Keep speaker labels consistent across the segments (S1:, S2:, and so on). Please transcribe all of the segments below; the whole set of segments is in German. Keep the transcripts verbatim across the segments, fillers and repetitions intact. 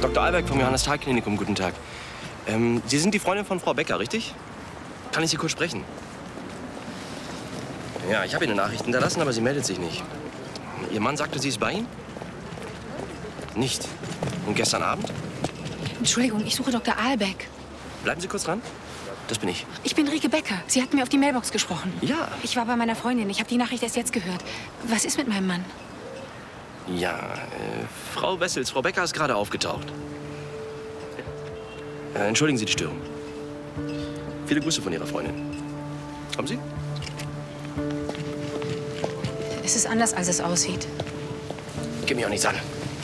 S1: Doktor Alberg vom Johannes-Thal-Klinikum, guten Tag. Ähm, Sie sind die Freundin von Frau Becker, richtig? Kann ich Sie kurz sprechen? Ja, ich habe Ihnen eine Nachricht hinterlassen, aber sie meldet sich nicht. Ihr Mann sagte, sie ist bei Ihnen? Nicht. Und gestern Abend?
S2: Entschuldigung, ich suche Doktor Albeck.
S1: Bleiben Sie kurz dran. Das bin ich.
S2: Ich bin Rike Becker. Sie hatten mir auf die Mailbox gesprochen.
S1: Ja.
S2: Ich war bei meiner Freundin. Ich habe die Nachricht erst jetzt gehört. Was ist mit meinem Mann?
S1: Ja, äh, Frau Wessels, Frau Becker ist gerade aufgetaucht. Äh, entschuldigen Sie die Störung. Viele Grüße von Ihrer Freundin. Kommen Sie?
S2: Es ist anders, als es aussieht.
S1: Geh mich auch nichts an.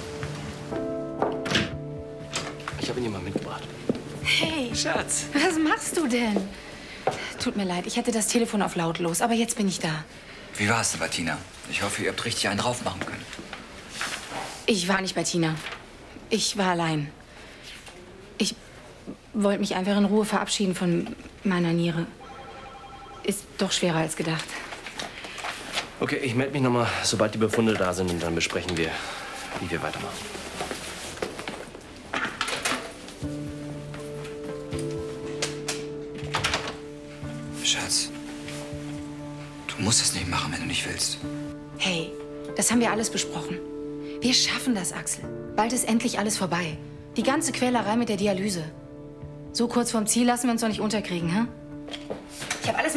S1: Ich habe ihn jemand mitgebracht.
S2: Hey.
S1: Schatz.
S2: Was machst du denn? Tut mir leid, ich hatte das Telefon auf lautlos, aber jetzt bin ich da.
S3: Wie war's denn bei Tina? Ich hoffe, ihr habt richtig einen drauf machen können.
S2: Ich war nicht bei Tina. Ich war allein. Ich wollte mich einfach in Ruhe verabschieden von meiner Niere. Ist doch schwerer als gedacht.
S1: Okay, ich melde mich noch mal, sobald die Befunde da sind, und dann besprechen wir, wie wir weitermachen.
S3: Schatz, du musst das nicht machen, wenn du nicht willst.
S2: Hey, das haben wir alles besprochen. Wir schaffen das, Axel. Bald ist endlich alles vorbei. Die ganze Quälerei mit der Dialyse. So kurz vorm Ziel lassen wir uns doch nicht unterkriegen, hä? Ich habe alles